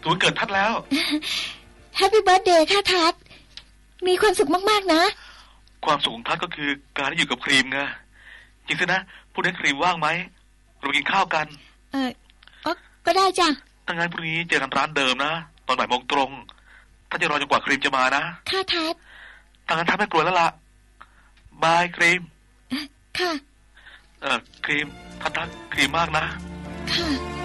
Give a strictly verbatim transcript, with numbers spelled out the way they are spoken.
ตัวเกิดทัดแล้วแฮปปี้เบิร์ธเดย์ค่ะทัดมีความสุขมากๆนะความสุขของทัดก็คือการได้อยู่กับครีมไงจริงสินะพรุ่งนี้ครีมว่างไหมเรากินข้าวกันเออก็ได้จ้ะถ้างั้นพรุ่งนี้เจอกันร้านเดิมนะตอนบ่ายโมงตรงถ้าจะรอจนกว่าครีมจะมานะค่ะทัดถ้างั้นทัดไม่กลัวแล้วล่ะบายครีมค่ะเออครีมทัดรักครีมมากนะค่ะ